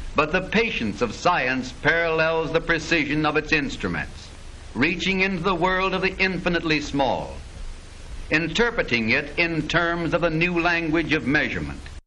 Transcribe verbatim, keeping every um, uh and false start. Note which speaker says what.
Speaker 1: but the patience of science parallels the precision of its instruments, reaching into the world of the infinitely small, interpreting it in terms of the new language of measurement,